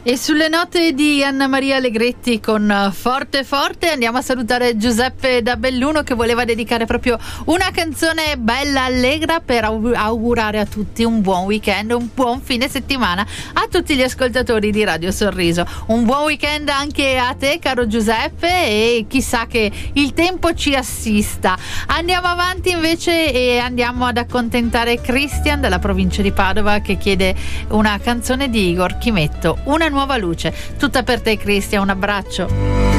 E sulle note di Anna Maria Allegretti con Forte Forte andiamo a salutare Giuseppe da Belluno, che voleva dedicare proprio una canzone bella, allegra, per augurare a tutti un buon weekend, un buon fine settimana, a tutti gli ascoltatori di Radio Sorriso. Un buon weekend anche a te, caro Giuseppe, e chissà che il tempo ci assista. Andiamo avanti invece e andiamo ad accontentare Christian dalla provincia di Padova, che chiede una canzone di Igor Chimetto, Una nuova luce. Tutta per te, Christian, un abbraccio.